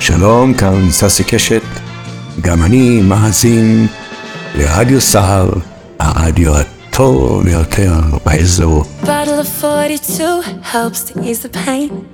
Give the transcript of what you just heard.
שלום, כאן ססי קשת, גם אני מאזין לרדיו סער, הרדיו הטוב ביותר באזור. Bottle of 42 helps to ease the pain.